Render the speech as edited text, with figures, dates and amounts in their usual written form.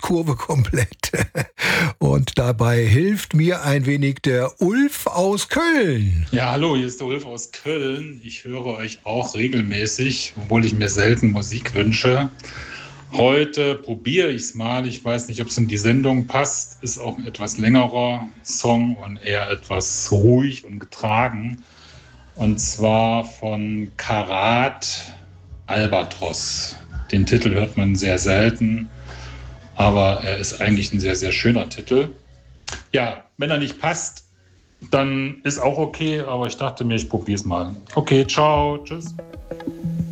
Kurve komplett. Und dabei hilft mir ein wenig der Ulf aus Köln. Ja, hallo, hier ist der Ulf aus Köln. Ich höre euch auch regelmäßig, obwohl ich mir selten Musik wünsche. Heute probiere ich es mal. Ich weiß nicht, ob es in die Sendung passt. Ist auch ein etwas längerer Song und eher etwas ruhig und getragen. Und zwar von Karat Albatros. Den Titel hört man sehr selten, aber er ist eigentlich ein sehr, sehr schöner Titel. Ja, wenn er nicht passt, dann ist auch okay, aber ich dachte mir, ich probiere es mal. Okay, ciao, tschüss.